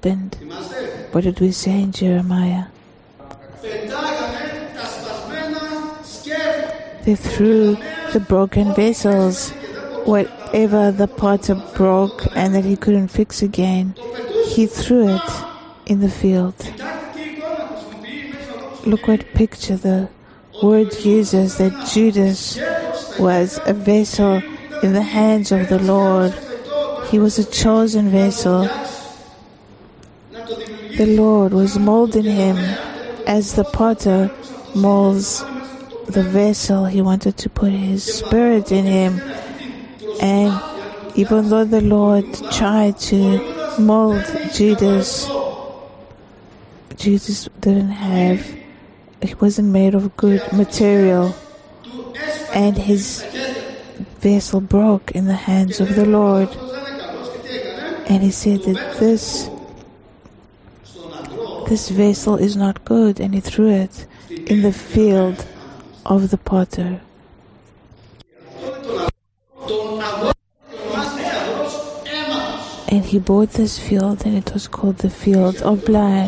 happened? What did we say in Jeremiah? They threw the broken vessels, whatever the potter broke and that he couldn't fix again, he threw it in the field. Look what picture the word uses, that Judas was a vessel in the hands of the Lord. He was a chosen vessel. The Lord was molding him as the potter molds the vessel. He wanted to put His Spirit in him. And even though the Lord tried to mold Judas, Judas he wasn't made of good material, and his vessel broke in the hands of the Lord. And he said that this vessel is not good, and he threw it in the field of the potter. And he bought this field, and it was called the field of blood.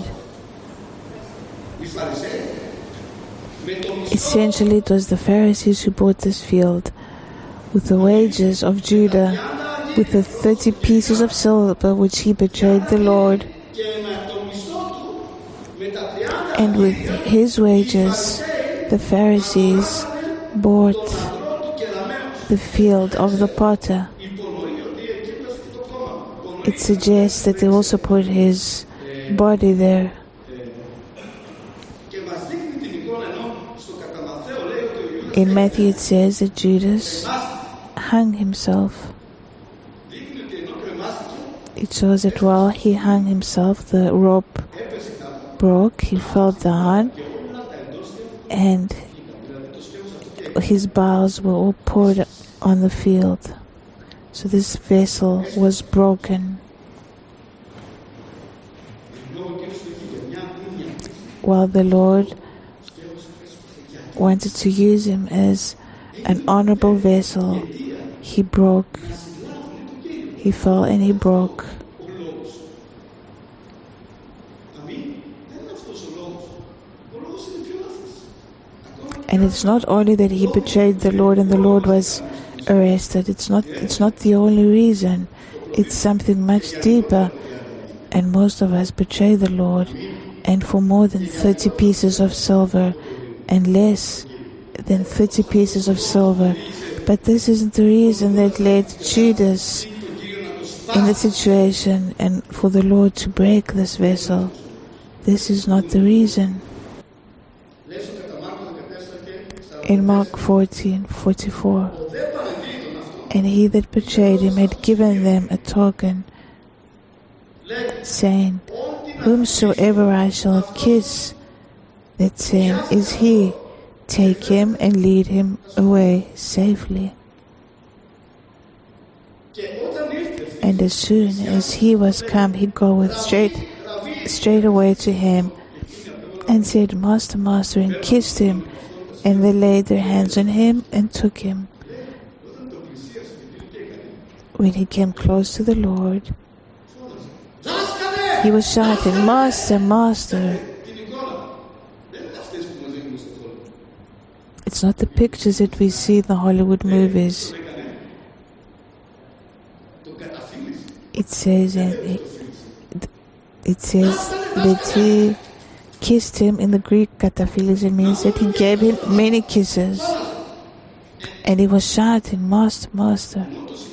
Essentially, it was the Pharisees who bought this field with the wages of Judah, with the 30 pieces of silver which he betrayed the Lord. And with his wages, the Pharisees bought the field of the potter. It suggests that they also put his body there. In Matthew it says that Judas hung himself. It shows that while he hung himself, the rope broke, he fell down, and his bowels were all poured on the field. So this vessel was broken. While the Lord wanted to use him as an honorable vessel, he broke. He fell and he broke. And it's not only that he betrayed the Lord and the Lord was arrested. It's not the only reason. It's something much deeper. And most of us betray the Lord, and for more than 30 pieces of silver, and less than 30 pieces of silver. But this isn't the reason that led Judas in the situation and for the Lord to break this vessel. This is not the reason. In Mark 14:44, and he that betrayed him had given them a token, saying, Whomsoever I shall kiss, that same is he. Take him and lead him away safely. And as soon as he was come, he goeth straight away to him, and said, Master, Master, and kissed him. And they laid their hands on him and took him. When he came close to the Lord, he was shouting, Master, Master. It's not the pictures that we see in the Hollywood movies. It says that he kissed him. In the Greek, kataphilis, it means that he gave him many kisses. And he was shouting, Master, Master.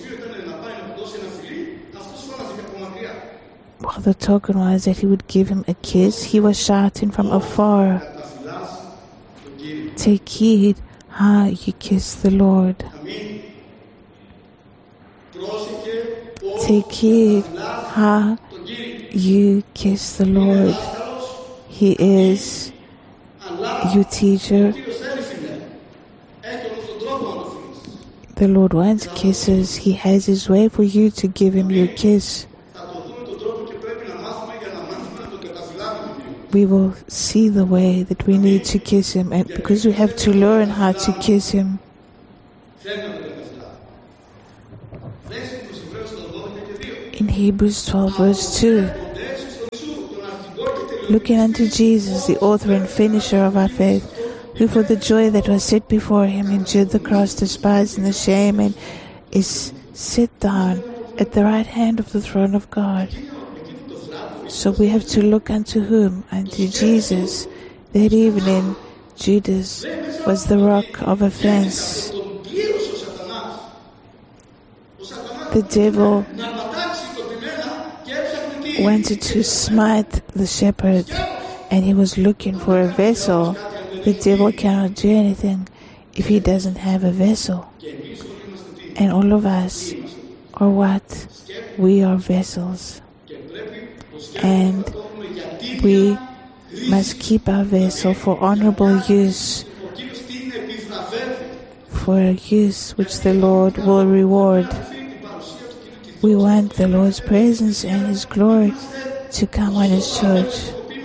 Well, the token was that he would give him a kiss. He was shouting from afar, Take heed how you kiss the Lord. Take heed how you kiss the Lord. He is your teacher. The Lord wants kisses. He has His way for you to give Him your kiss. We will see the way that we need to kiss Him, and because we have to learn how to kiss Him. In Hebrews 12 verse 2, looking unto Jesus, the author and finisher of our faith, who for the joy that was set before him endured the cross, despising the shame, and is set down at the right hand of the throne of God. So we have to look unto whom? Unto Jesus. That evening, Judas was the rock of offense. The devil wanted to smite the shepherd, and he was looking for a vessel. The devil cannot do anything if he doesn't have a vessel. And all of us are what? We are vessels. And we must keep our vessel for honorable use, for a use which the Lord will reward. We want the Lord's presence and His glory to come on His church.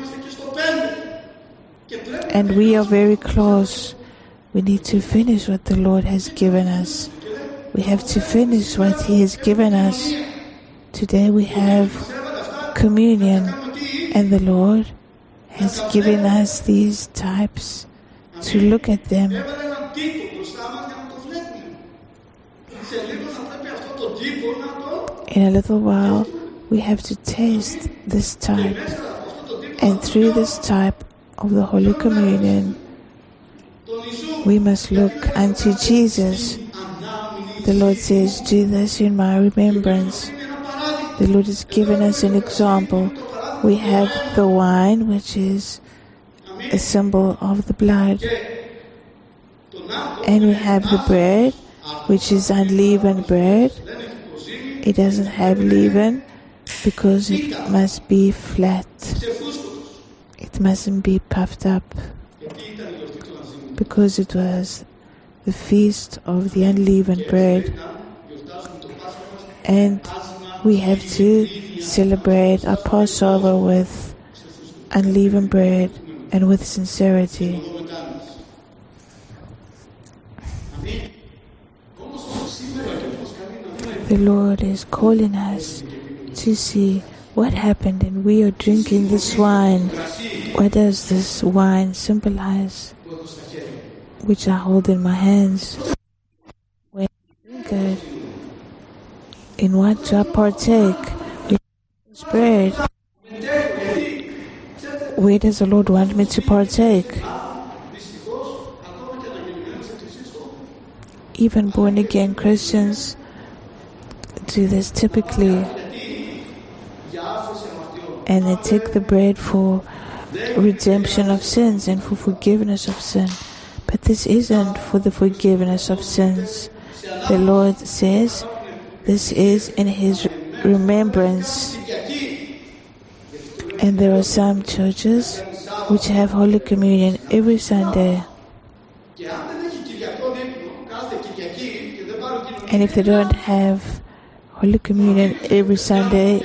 And we are very close. We need to finish what the Lord has given us. We have to finish what He has given us. Today we have communion, and the Lord has given us these types to look at them. In a little while, we have to taste this type, and through this type of the Holy Communion, we must look unto Jesus. The Lord says, do this in my remembrance. The Lord has given us an example. We have the wine, which is a symbol of the blood. And we have the bread, which is unleavened bread. It doesn't have leaven because it must be flat. It mustn't be puffed up, because it was the feast of the unleavened bread. And we have to celebrate our Passover with unleavened bread and with sincerity. The Lord is calling us to see what happened, and we are drinking this wine. What does this wine symbolize, which I hold in my hands? When I drink it, in what do I partake? In this bread. Where does the Lord want me to partake? Even born-again Christians do this typically, and they take the bread for redemption of sins and for forgiveness of sin. But this isn't for the forgiveness of sins. The Lord says this is in His remembrance. And there are some churches which have Holy Communion every Sunday. And if they don't have Holy Communion every Sunday,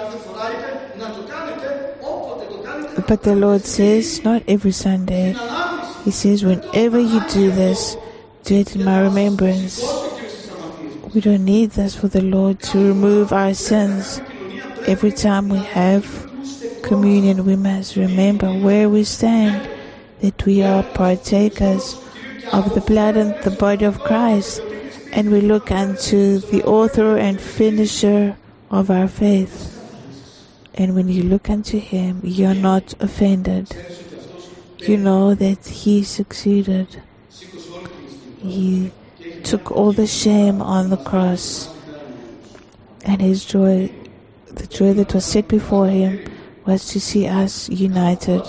but the Lord says not every Sunday. He says whenever you do this, do it in my remembrance. We don't need this for the Lord to remove our sins. Every time we have communion, we must remember where we stand, that we are partakers of the blood and the body of Christ, and we look unto the author and finisher of our faith. And when you look unto Him, you're not offended. You know that He succeeded. He took all the shame on the cross, and His joy, the joy that was set before Him, was to see us united.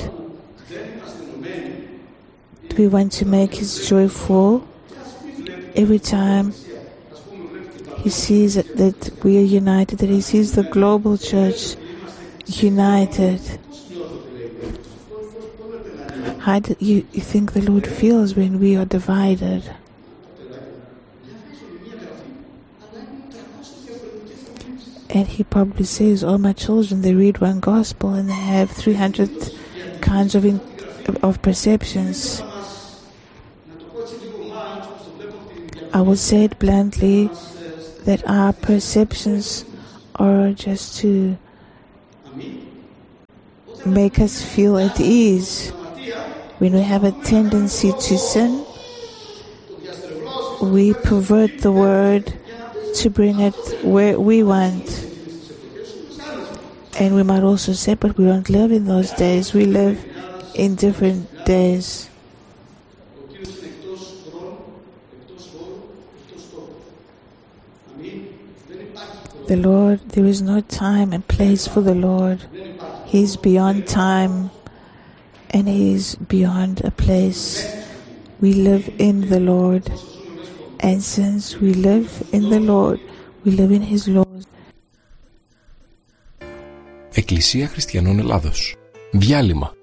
Do we want to make His joy full? Every time He sees that we are united, that He sees the global church united. How do you think the Lord feels when we are divided? And He probably says, oh, my children, they read one gospel and they have 300 kinds of perceptions. I will say it bluntly, that our perceptions are just two. make us feel at ease. When we have a tendency to sin, we pervert the word to bring it where we want. And we might also say, but we don't live in those days. We live in different days. The Lord, there is no time and place for the Lord. He is beyond time and He is beyond a place. We live in the Lord. And since we live in the Lord, we live in His laws. Εκκλησία Χριστιανών Ελλάδος. Διάλειμμα.